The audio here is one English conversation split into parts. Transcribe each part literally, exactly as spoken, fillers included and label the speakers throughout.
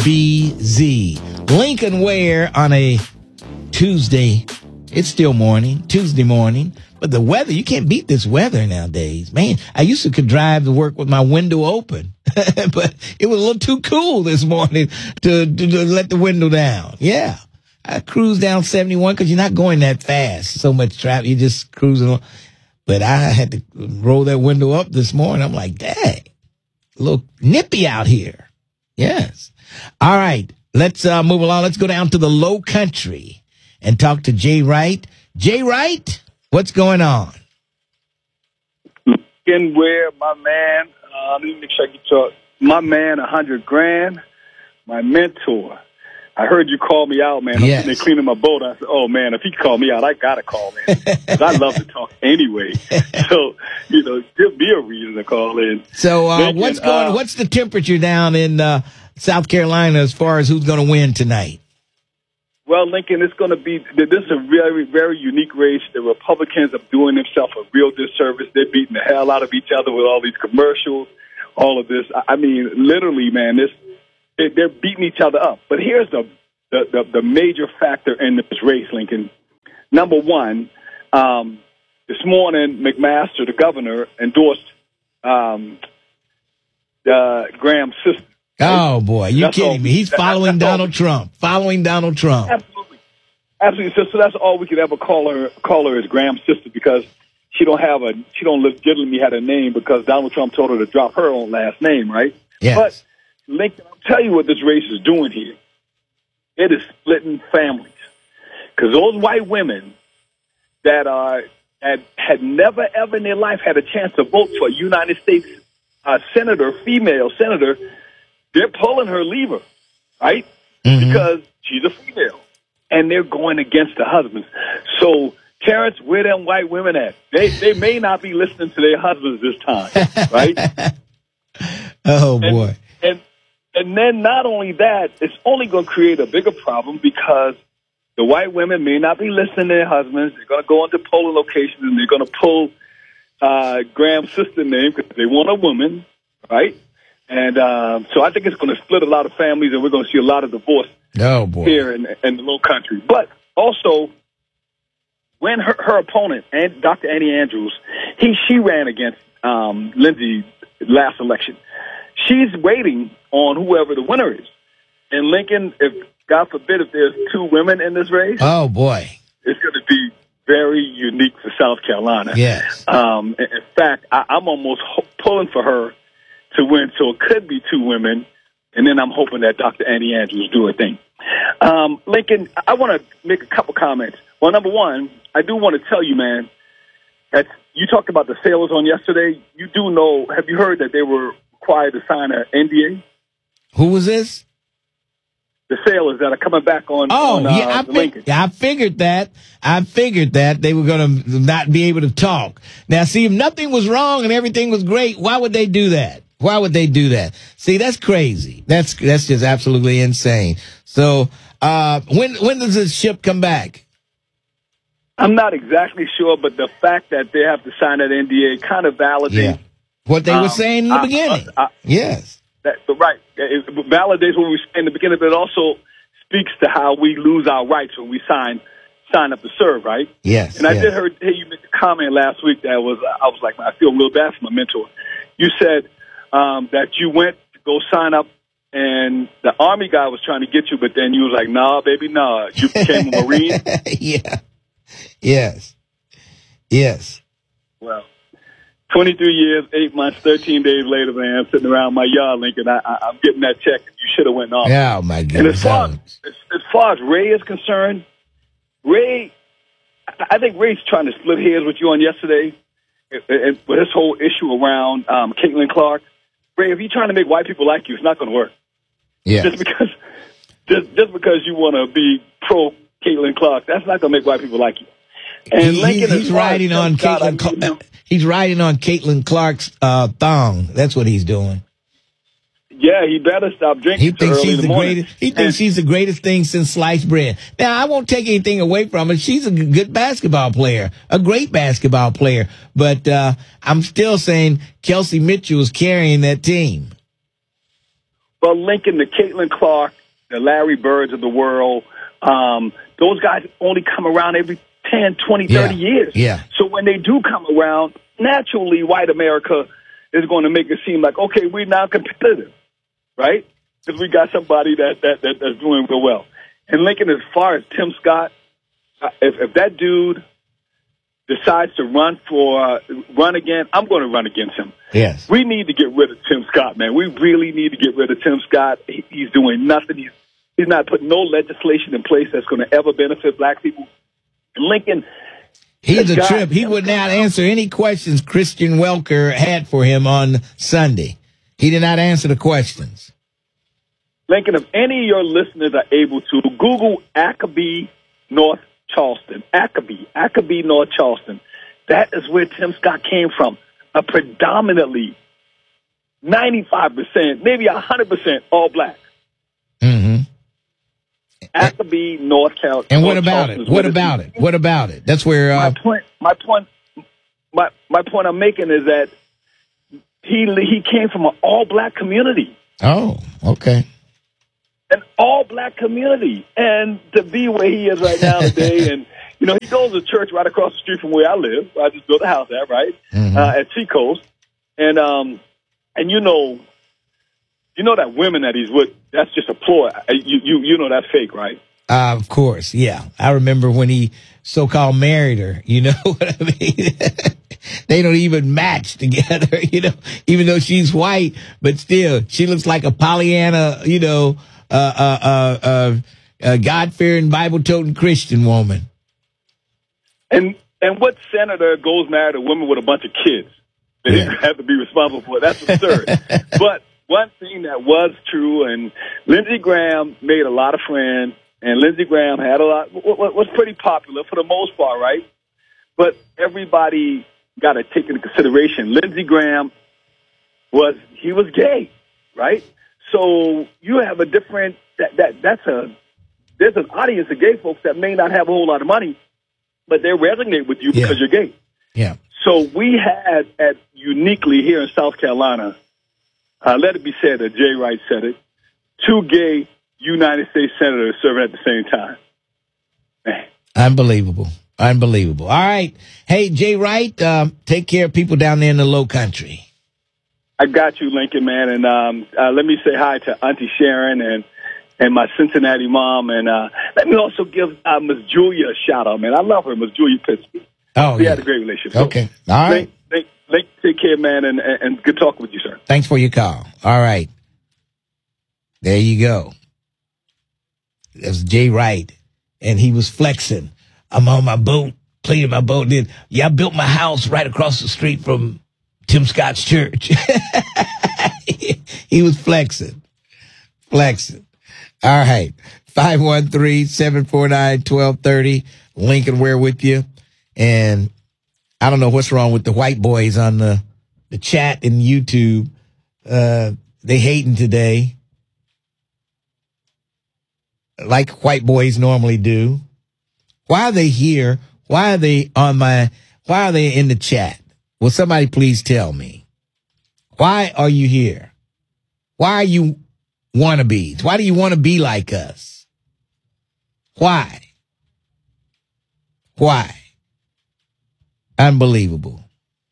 Speaker 1: B Z. Lincoln Ware on a Tuesday. It's still morning, Tuesday morning. But the weather, you can't beat this weather nowadays. Man, I used to could drive to work with my window open. But it was a little too cool this morning to, to, to let the window down. Yeah. I cruised down seventy-one because you're not going that fast. So much traffic. You're just cruising along. But I had to roll that window up this morning. I'm like, dang, a little nippy out here. Yes. All right. Let's uh, move along. Let's go down to the Low Country and talk to Jay Wright. Jay Wright, what's going on?
Speaker 2: Lincoln Ware, my man. Uh, let me make sure I get your, my man, a hundred grand, my mentor. I heard you call me out, man. I'm
Speaker 1: yes.
Speaker 2: sitting there cleaning my boat. I said, oh, man, if he called me out, I got to call, man. Because I love to talk anyway. So, you know, give me a reason to call in.
Speaker 1: So uh,
Speaker 2: Lincoln,
Speaker 1: what's going?
Speaker 2: uh,
Speaker 1: What's the temperature down in uh, South Carolina as far as who's going to win tonight?
Speaker 2: Well, Lincoln, it's going to be – this is a very, very unique race. The Republicans are doing themselves a real disservice. They're beating the hell out of each other with all these commercials, all of this. I mean, literally, man, this – they're beating each other up. But here's the, the, the, the major factor in this race, Lincoln. Number one, um, this morning, McMaster, the governor, endorsed um, uh, Graham's sister.
Speaker 1: Oh, boy. You
Speaker 2: That's
Speaker 1: kidding
Speaker 2: all,
Speaker 1: me. He's
Speaker 2: that,
Speaker 1: following Donald
Speaker 2: all.
Speaker 1: Trump. Following Donald Trump.
Speaker 2: Absolutely. Absolutely. So, so that's all we could ever call her call her is Graham's sister because she don't have a she don't legitimately have a name because Donald Trump told her to drop her own last name, right?
Speaker 1: Yes.
Speaker 2: But Lincoln, I'll tell you what this race is doing here. It is splitting families. Because those white women that are had, had never, ever in their life had a chance to vote for a United States uh, senator, female senator, they're pulling her lever, right? Mm-hmm. Because she's a female. And they're going against the husbands. So, Terrence, where them white women at? They they may not be listening to their husbands this time, right?
Speaker 1: Oh, boy.
Speaker 2: And, and and then not only that, it's only going to create a bigger problem because the white women may not be listening to their husbands. They're going to go into polling locations and they're going to pull uh, Graham's sister name because they want a woman, right? And um, so I think it's going to split a lot of families and we're going to see a lot of divorce
Speaker 1: oh, boy.
Speaker 2: here in, in the Low Country. But also, when her, her opponent, and Doctor Annie Andrews, he she ran against um, Lindsey last election. She's waiting on whoever the winner is. And Lincoln, if God forbid, if there's two women in this race,
Speaker 1: oh boy,
Speaker 2: it's going to be very unique for South Carolina.
Speaker 1: Yes.
Speaker 2: Um, in, in fact, I, I'm almost ho- pulling for her to win, so it could be two women. And then I'm hoping that Doctor Annie Andrews do her thing. Um, Lincoln, I want to make a couple comments. Well, number one, I do want to tell you, man, that you talked about the sailors on yesterday. You do know, have you heard that they were required to sign an N D A?
Speaker 1: Who was this?
Speaker 2: The sailors that are coming back on.
Speaker 1: Oh,
Speaker 2: on, uh,
Speaker 1: yeah, I,
Speaker 2: Lincoln.
Speaker 1: fig- I figured that. I figured that they were going to not be able to talk. Now, see, if nothing was wrong and everything was great, why would they do that? Why would they do that? See, that's crazy. That's that's just absolutely insane. So, uh, when when does this ship come back?
Speaker 2: I'm not exactly sure, but the fact that they have to sign that N D A kind of validates
Speaker 1: yeah. what they
Speaker 2: um,
Speaker 1: were saying in the
Speaker 2: I,
Speaker 1: beginning.
Speaker 2: I, I,
Speaker 1: yes.
Speaker 2: That, but right. It validates what we said in the beginning, but it also speaks to how we lose our rights when we sign sign up to serve, right?
Speaker 1: Yes.
Speaker 2: And I
Speaker 1: yes.
Speaker 2: did hear, hear you make a comment last week that was, I was like, I feel real bad for my mentor. You said um, that you went to go sign up and the Army guy was trying to get you, but then you was like, nah, baby, nah. You became a Marine?
Speaker 1: Yeah. Yes. Yes.
Speaker 2: Well, twenty-three years, eight months, thirteen days later, man, I'm sitting around my yard, Lincoln. I, I, I'm getting that check. You should have went off.
Speaker 1: Oh, my goodness.
Speaker 2: And as far as, as, as far as Ray is concerned, Ray, I think Ray's trying to split hairs with you on yesterday and with this whole issue around um, Caitlin Clark. Ray, if you're trying to make white people like you, it's not going to work.
Speaker 1: Yeah.
Speaker 2: Just because, just, just because you want to be pro Caitlin Clark, that's not going to make white people like you. And
Speaker 1: he,
Speaker 2: Lincoln
Speaker 1: he's, he's riding on
Speaker 2: God,
Speaker 1: Caitlin. Cl- he's riding on Caitlin Clark's uh, thong. That's what he's doing.
Speaker 2: Yeah, he better stop drinking.
Speaker 1: He thinks she's the
Speaker 2: morning.
Speaker 1: greatest. He thinks
Speaker 2: and,
Speaker 1: she's the greatest thing since sliced bread. Now, I won't take anything away from her. She's a good basketball player, a great basketball player. But uh, I'm still saying Kelsey Mitchell is carrying that team.
Speaker 2: But Lincoln, the Caitlin Clark, the Larry Birds of the world, um, those guys only come around every ten, twenty, thirty
Speaker 1: yeah.
Speaker 2: years.
Speaker 1: Yeah.
Speaker 2: So when they do come around, naturally, white America is going to make it seem like, okay, we're now competitive, right? Because we got somebody that, that, that that's doing real well. And Lincoln, as far as Tim Scott, uh, if, if that dude decides to run for uh, run again, I'm going to run against him.
Speaker 1: Yes.
Speaker 2: We need to get rid of Tim Scott, man. We really need to get rid of Tim Scott. He, he's doing nothing. He's he's not putting no legislation in place that's going to ever benefit black people. And Lincoln,
Speaker 1: he's a
Speaker 2: guy,
Speaker 1: trip. He would not answer any questions Christian Welker had for him on Sunday. He did not answer the questions.
Speaker 2: Lincoln, if any of your listeners are able to, Google Accabee, North Charleston. Accabee, Accabee, North Charleston. That is where Tim Scott came from. A predominantly ninety-five percent, maybe one hundred percent all black.
Speaker 1: Mm-hmm.
Speaker 2: Accabee, North Carolina.
Speaker 1: And what about it? What about it? What about it? That's where uh,
Speaker 2: my point. My point. My my point I'm making is that he he came from an all black community.
Speaker 1: Oh, okay.
Speaker 2: An all black community, and to be where he is right now today, and you know he goes to church right across the street from where I live. I just built a house at right
Speaker 1: mm-hmm.
Speaker 2: uh, at Seacoast, and um and you know. You know that women that he's with, that's just a ploy. You you you know that's fake, right?
Speaker 1: Uh, of course, yeah. I remember when he so-called married her, you know what I mean? They don't even match together, you know, even though she's white, but still, she looks like a Pollyanna, you know, uh, uh, uh, uh, uh God-fearing, Bible-toting Christian woman.
Speaker 2: And and what senator goes married a woman with a bunch of kids that yeah. he have to be responsible for? That's absurd. But one thing that was true, and Lindsey Graham made a lot of friends, and Lindsey Graham had a lot, was pretty popular for the most part, right? But everybody got to take into consideration, Lindsey Graham was, he was gay, right? So you have a different, that, that that's a, there's an audience of gay folks that may not have a whole lot of money, but they resonate with you
Speaker 1: yeah.
Speaker 2: because you're gay.
Speaker 1: Yeah.
Speaker 2: So we had, at uniquely here in South Carolina, Uh, let it be said that Jay Wright said it. Two gay United States senators serving at the same time. Man.
Speaker 1: Unbelievable. Unbelievable. All right. Hey, Jay Wright, um, take care of people down there in the Low Country.
Speaker 2: I got you, Lincoln, man. And um, uh, let me say hi to Auntie Sharon and and my Cincinnati mom. And uh, let me also give uh, Miss Julia a shout-out, man. I love her, Miss Julia Pittsburgh.
Speaker 1: Oh,
Speaker 2: we
Speaker 1: yeah.
Speaker 2: had a great relationship.
Speaker 1: Okay. All right.
Speaker 2: Thank, thank, thank, take care, man, and, and, and good talking with you, sir.
Speaker 1: Thanks for your call. All right. There you go. That's Jay Wright, and he was flexing. I'm on my boat, cleaning my boat. Then, yeah, I built my house right across the street from Tim Scott's church. He was flexing, flexing. All right. five one three, seven four nine, one two three zero. Lincoln Ware with you. And I don't know what's wrong with the white boys on the, the chat and YouTube. Uh, they hating today, like white boys normally do. Why are they here? Why are they on my, why are they in the chat? Will somebody please tell me? Why are you here? Why are you wannabes? Why do you want to be like us? Why? Why? Unbelievable.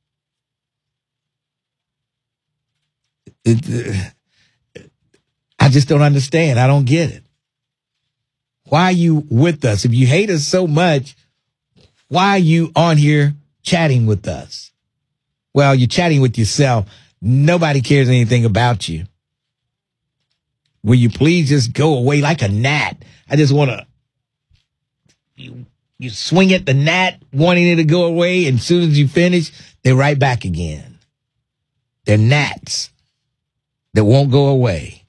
Speaker 1: It, uh, I just don't understand. I don't get it. Why are you with us? If you hate us so much, why are you on here chatting with us? Well, you're chatting with yourself. Nobody cares anything about you. Will you please just go away like a gnat? I just want to, you, you swing at the gnat, wanting it to go away, and as soon as you finish, they're right back again. They're gnats that won't go away.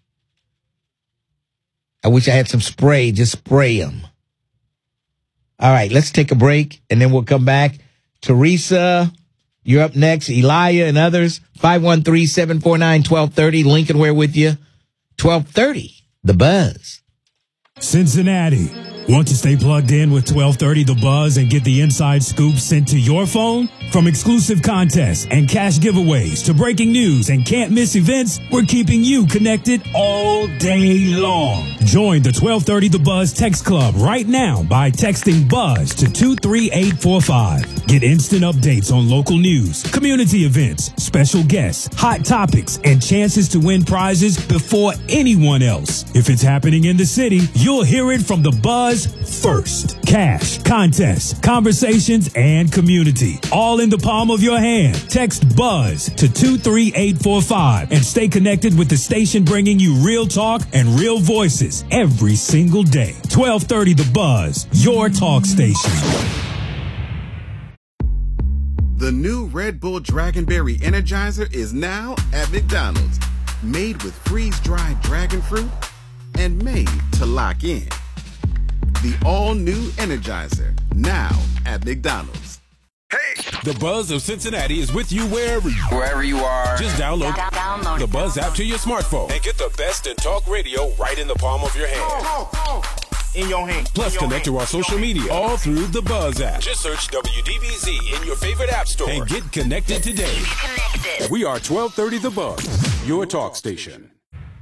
Speaker 1: I wish I had some spray. Just spray them. All right, let's take a break, and then we'll come back. Teresa, you're up next. Elia and others. five one three, seven four nine, one two three zero. Lincoln Ware with you. twelve thirty, The Buzz.
Speaker 3: Cincinnati. Want to stay plugged in with twelve thirty The Buzz and get the inside scoop sent to your phone? From exclusive contests and cash giveaways to breaking news and can't miss events, we're keeping you connected all day long. Join the twelve thirty The Buzz text club right now by texting BUZZ to two three eight four five. Get instant updates on local news, community events, special guests, hot topics, and chances to win prizes before anyone else. If it's happening in the city, you'll hear it from The Buzz first. Cash, contests, conversations, and community. All in the palm of your hand. Text BUZZ to two three eight four five and stay connected with the station bringing you real talk and real voices every single day. twelve thirty The Buzz, your talk station.
Speaker 4: The new Red Bull Dragonberry Energizer is now at McDonald's. Made with freeze-dried dragon fruit and made to lock in. The all-new Energizer, now at McDonald's.
Speaker 5: Hey! The Buzz of Cincinnati is with you wherever you are. Wherever you are. Just download, down, download the Buzz download. app to your smartphone and get the best in talk radio right in the palm of your hand. Oh, oh, oh. In your hand. Plus, your connect hand. to our social media all through the Buzz app. Just search W D B Z in your favorite app store and get connected today. Connected. We are twelve thirty The Buzz, your talk station.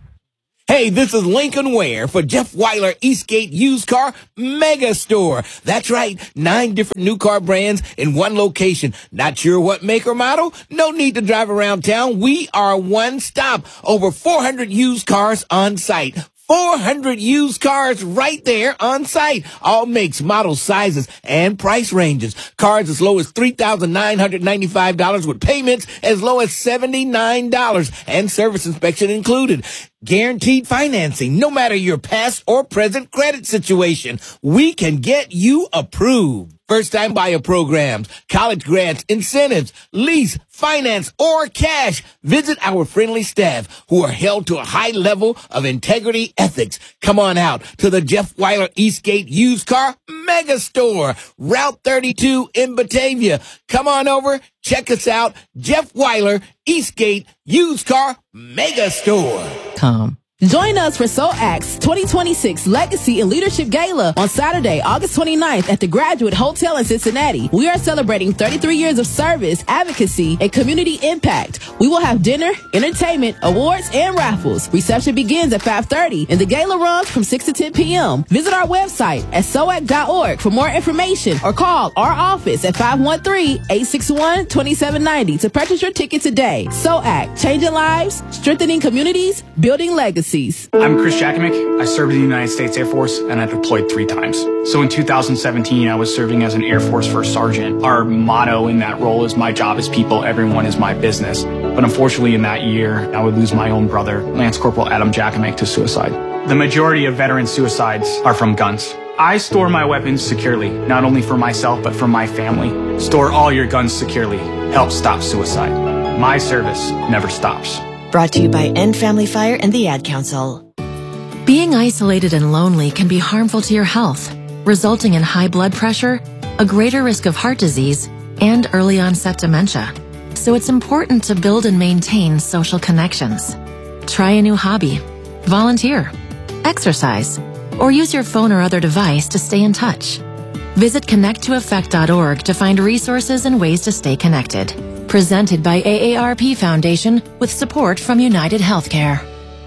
Speaker 1: Hey, this is Lincoln Ware for Jeff Weiler Eastgate Used Car Mega Store. That's right, nine different new car brands in one location. Not sure what make or model? No need to drive around town. We are one stop. Over four hundred used cars on site. four hundred used cars right there on site. All makes, models, sizes, and price ranges. Cars as low as three thousand nine hundred ninety-five dollars with payments as low as seventy-nine dollars and service inspection included. Guaranteed financing, no matter your past or present credit situation. We can get you approved. First-time buyer programs, college grants, incentives, lease, finance, or cash. Visit our friendly staff who are held to a high level of integrity ethics. Come on out to the Jeff Weiler Eastgate Used Car Mega Store, Route thirty-two in Batavia. Come on over, check us out, Jeff Weiler Eastgate Used Car Mega Store.
Speaker 6: Come. Join us for S O A C's twenty twenty-six Legacy and Leadership Gala on Saturday, August twenty-ninth at the Graduate Hotel in Cincinnati. We are celebrating thirty-three years of service, advocacy, and community impact. We will have dinner, entertainment, awards, and raffles. Reception begins at five thirty and the gala runs from six to ten p.m. Visit our website at S O A C dot org for more information or call our office at five one three, eight six one, two seven nine zero to purchase your ticket today. S O A C, changing lives, strengthening communities, building legacies.
Speaker 7: I'm Chris Jakimick. I served in the United States Air Force and I deployed three times. So in two thousand seventeen, I was serving as an Air Force First Sergeant. Our motto in that role is my job is people, everyone is my business. But unfortunately in that year, I would lose my own brother, Lance Corporal Adam Jakimick, to suicide. The majority of veteran suicides are from guns. I store my weapons securely, not only for myself, but for my family. Store all your guns securely. Help stop suicide. My service never stops.
Speaker 8: Brought to you by End Family Fire and the Ad Council.
Speaker 9: Being isolated and lonely can be harmful to your health, resulting in high blood pressure, a greater risk of heart disease, and early onset dementia. So it's important to build and maintain social connections. Try a new hobby, volunteer, exercise, or use your phone or other device to stay in touch. Visit connect to effect dot org to find resources and ways to stay connected. Presented by A A R P Foundation with support from United Healthcare.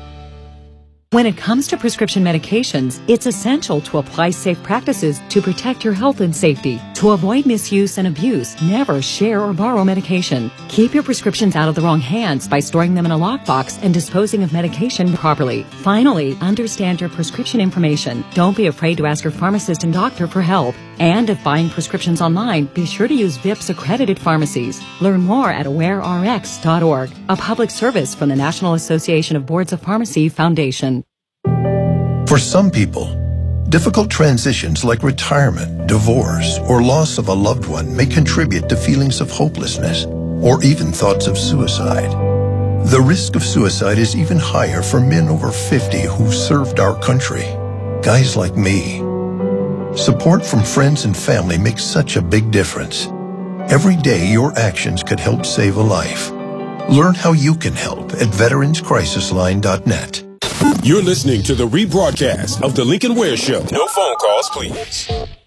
Speaker 10: When it comes to prescription medications, it's essential to apply safe practices to protect your health and safety. To avoid misuse and abuse, never share or borrow medication. Keep your prescriptions out of the wrong hands by storing them in a lockbox and disposing of medication properly. Finally, understand your prescription information. Don't be afraid to ask your pharmacist and doctor for help. And if buying prescriptions online, be sure to use V I P S accredited pharmacies. Learn more at aware R X dot org, a public service from the National Association of Boards of Pharmacy Foundation.
Speaker 11: For some people, difficult transitions like retirement, divorce, or loss of a loved one may contribute to feelings of hopelessness or even thoughts of suicide. The risk of suicide is even higher for men over fifty who've served our country, guys like me. Support from friends and family makes such a big difference. Every day, your actions could help save a life. Learn how you can help at veterans crisis line dot net.
Speaker 5: You're listening to the rebroadcast of the Lincoln Ware Show. No phone calls, please.